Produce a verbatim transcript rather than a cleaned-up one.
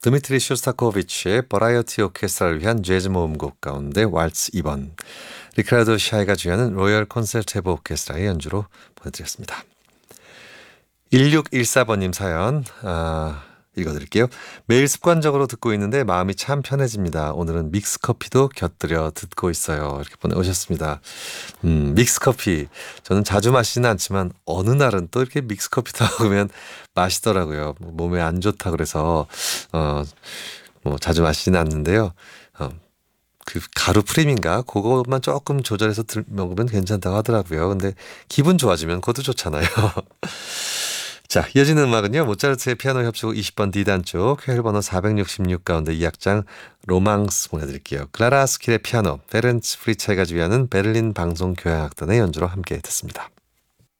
드미트리 쇼스타코비치의 버라이어티 오케스트라를 위한 재즈 모음곡 가운데 왈츠 이 번, 리카르도 샤이가 주연은 로열 콘서트 오케스트라의 연주로 보내드렸습니다. 일육일사 번님 사연 아, 읽어드릴게요. 매일 습관적으로 듣고 있는데 마음이 참 편해집니다. 오늘은 믹스커피도 곁들여 듣고 있어요. 이렇게 보내오셨습니다. 음, 믹스커피 저는 자주 마시지는 않지만 어느 날은 또 이렇게 믹스커피 먹으면 맛있더라고요. 몸에 안 좋다 그래서 어, 뭐 자주 마시지는 않는데요. 어, 그 가루 프림인가 그것만 조금 조절해서 들, 먹으면 괜찮다고 하더라고요. 근데 기분 좋아지면 그것도 좋잖아요. 자, 이어지는 음악은요. 모차르트의 피아노 협주곡 이십 번 D단조 회열 번호 사백육십육 가운데 이 악장 로망스 보내드릴게요. 클라라 스킬의 피아노, 페렌츠 프리차이가 주연은 베를린 방송교향악단의 연주로 함께 듣습니다.